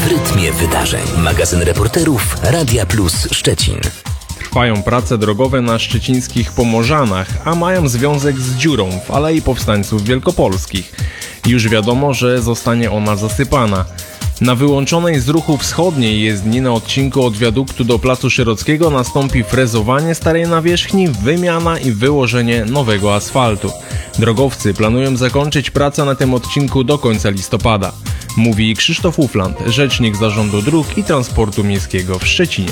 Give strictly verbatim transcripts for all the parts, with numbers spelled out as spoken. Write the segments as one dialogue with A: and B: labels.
A: W rytmie wydarzeń. Magazyn reporterów Radia Plus Szczecin.
B: Trwają prace drogowe na szczecińskich Pomorzanach, a mają związek z dziurą w Alei Powstańców Wielkopolskich. Już wiadomo, że zostanie ona zasypana. Na wyłączonej z ruchu wschodniej jezdni na odcinku od wiaduktu do Placu Szerockiego nastąpi frezowanie starej nawierzchni, wymiana i wyłożenie nowego asfaltu. Drogowcy planują zakończyć pracę na tym odcinku do końca listopada. Mówi Krzysztof Ufland, rzecznik Zarządu Dróg i Transportu Miejskiego w Szczecinie.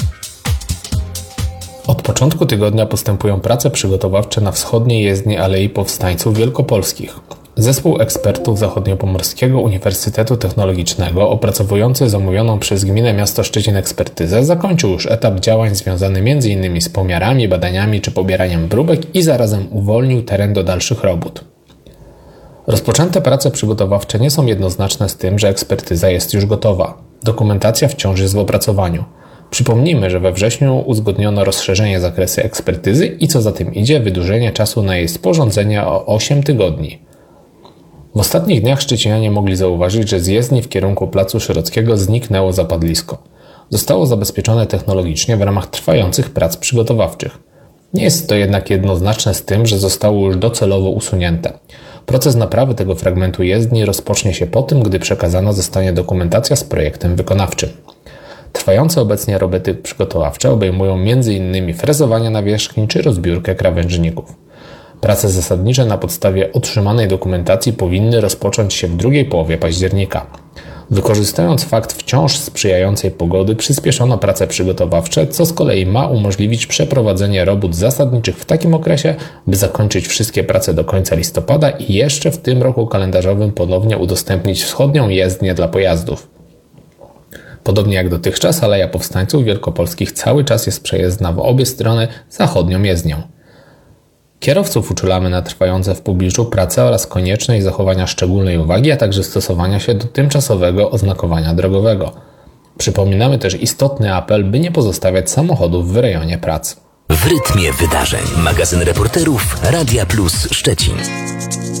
C: Od początku tygodnia postępują prace przygotowawcze na wschodniej jezdni Alei Powstańców Wielkopolskich. Zespół ekspertów Zachodniopomorskiego Uniwersytetu Technologicznego opracowujący zamówioną przez Gminę Miasto Szczecin ekspertyzę zakończył już etap działań związany m in z pomiarami, badaniami czy pobieraniem próbek i zarazem uwolnił teren do dalszych robót. Rozpoczęte prace przygotowawcze nie są jednoznaczne z tym, że ekspertyza jest już gotowa. Dokumentacja wciąż jest w opracowaniu. Przypomnijmy, że we wrześniu uzgodniono rozszerzenie zakresu ekspertyzy i co za tym idzie wydłużenie czasu na jej sporządzenie o osiem tygodni. W ostatnich dniach szczecinianie mogli zauważyć, że z jezdni w kierunku Placu Szerockiego zniknęło zapadlisko. Zostało zabezpieczone technologicznie w ramach trwających prac przygotowawczych. Nie jest to jednak jednoznaczne z tym, że zostało już docelowo usunięte. Proces naprawy tego fragmentu jezdni rozpocznie się po tym, gdy przekazana zostanie dokumentacja z projektem wykonawczym. Trwające obecnie roboty przygotowawcze obejmują m in frezowanie nawierzchni czy rozbiórkę krawężników. Prace zasadnicze na podstawie otrzymanej dokumentacji powinny rozpocząć się w drugiej połowie października. Wykorzystując fakt wciąż sprzyjającej pogody, przyspieszono prace przygotowawcze, co z kolei ma umożliwić przeprowadzenie robót zasadniczych w takim okresie, by zakończyć wszystkie prace do końca listopada i jeszcze w tym roku kalendarzowym ponownie udostępnić wschodnią jezdnię dla pojazdów. Podobnie jak dotychczas, Aleja Powstańców Wielkopolskich cały czas jest przejezdna w obie strony zachodnią jezdnią. Kierowców uczulamy na trwające w pobliżu prace oraz konieczność zachowania szczególnej uwagi, a także stosowania się do tymczasowego oznakowania drogowego. Przypominamy też istotny apel, by nie pozostawiać samochodów w rejonie prac.
A: W rytmie wydarzeń. Magazyn reporterów Radia Plus Szczecin.